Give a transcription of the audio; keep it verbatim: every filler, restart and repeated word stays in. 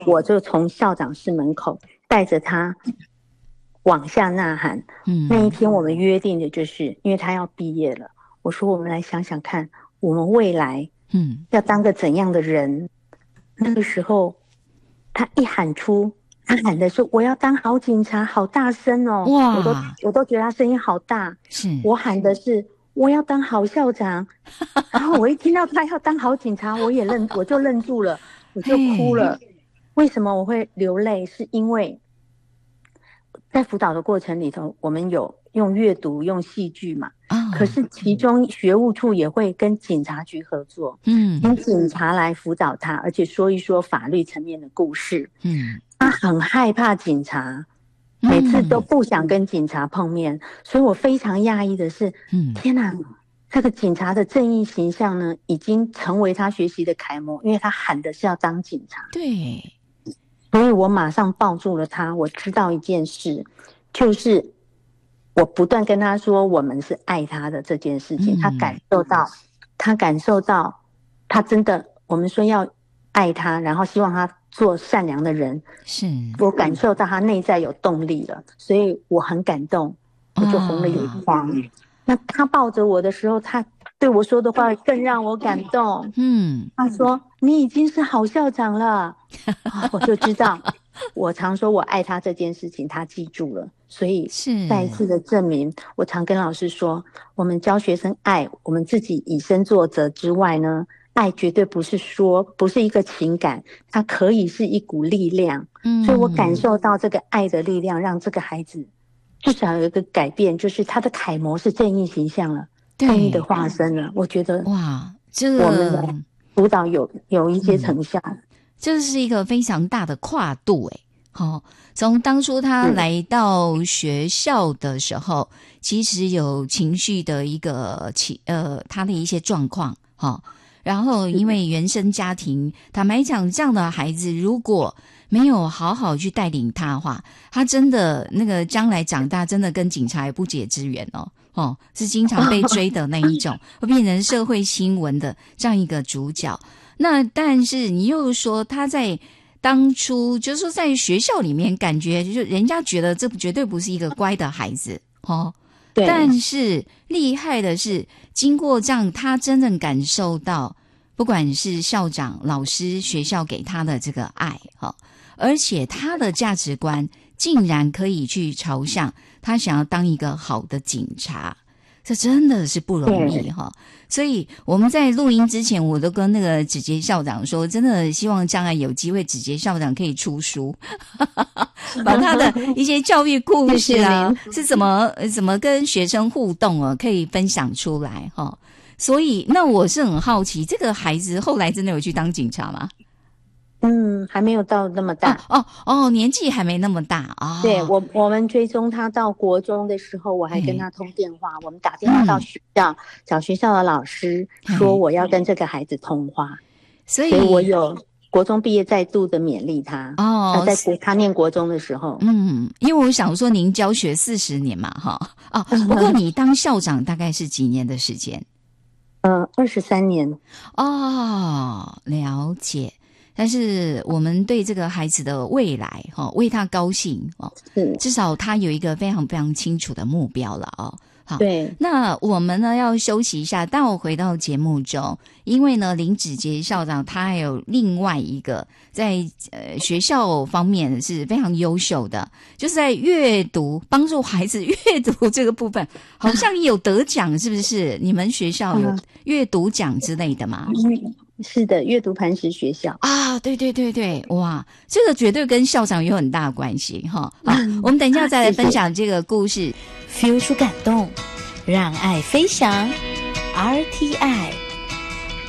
我就从校长室门口带着他往下呐喊。嗯，那一天我们约定的就是，因为他要毕业了，我说我们来想想看，我们未来嗯要当个怎样的人。那个时候他一喊出，他喊的是我要当好警察，好大声哦！哇，我都我都觉得他声音好大。是我喊的是我要当好校长，然后我一听到他要当好警察，我也愣，我就愣住了，我就哭了。为什么我会流泪？是因为在辅导的过程里头，我们有用阅读、用戏剧嘛。哦、可是其中学务处也会跟警察局合作，嗯，请警察来辅导他，而且说一说法律层面的故事。嗯，他很害怕警察，每次都不想跟警察碰面，嗯、所以我非常讶异的是，嗯，天哪，这个警察的正义形象呢，已经成为他学习的楷模，因为他喊的是要当警察。 对， 所以我马上抱住了他。我知道一件事，就是我不断跟他说我们是爱他的这件事情，嗯、他感受到，他感受到，他真的，我们说要爱他，然后希望他做善良的人，是我感受到他内在有动力了，所以我很感动，我就红了眼眶。哦、那他抱着我的时候，他对我说的话更让我感动。嗯，他说：“你已经是好校长了。”我就知道，我常说我爱他这件事情，他记住了。所以再一次的证明，我常跟老师说，我们教学生爱，我们自己以身作则之外呢，爱绝对不是说，不是一个情感，它可以是一股力量。嗯，所以我感受到这个爱的力量，让这个孩子至少有一个改变，就是他的楷模是正义形象了，正义的化身了。我觉得哇，这个我们的辅导有有一些成效。嗯， 这是一个非常大的跨度诶。哦，从当初他来到学校的时候，嗯、其实有情绪的一个呃，他的一些状况，哈、哦。然后因为原生家庭，坦白讲，这样的孩子如果没有好好去带领他的话，他真的那个将来长大，真的跟警察也不解之缘哦。哦，是经常被追的那一种，会变成社会新闻的这样一个主角。那但是你又说他在当初就是说在学校里面感觉就人家觉得这绝对不是一个乖的孩子哦，对。但是厉害的是经过这样他真正感受到不管是校长老师学校给他的这个爱哦，而且他的价值观竟然可以去朝向他想要当一个好的警察，这真的是不容易哈。所以我们在录音之前，我都跟那个子杰校长说，真的希望将来有机会子杰校长可以出书把他的一些教育故事啊是怎么怎么跟学生互动啊可以分享出来哈。所以那我是很好奇，这个孩子后来真的有去当警察吗？ 嗯，还没有到那么大哦哦，年纪还没那么大啊。哦、 对，我我们追踪他到国中的时候，我还跟他通电话，我们打电话到学校，嗯、找学校的老师说我要跟这个孩子通话，所以, 所以我有国中毕业再度的勉励他哦，在国他念国中的时候， 嗯，因为我想说您教学四十年嘛，哈哦，不过你当校长大概是几年的时间？ 呃，二十三年哦，了解。但是我们对这个孩子的未来哈、哦，为他高兴哦，至少他有一个非常非常清楚的目标了哦。好， 对， 那我们呢要休息一下，待会回到节目中，因为呢林子杰校长他还有另外一个在呃学校方面是非常优秀的，就是在阅读帮助孩子阅读这个部分，好像也有得奖，是不是？你们学校有阅读奖之类的吗？ 嗯，是的，阅读磐石学校啊，对对对对，哇，这个绝对跟校长有很大关系哈。好，我们等一下再来分享这个故事， feel 出感动，让爱飞翔 ，R T I。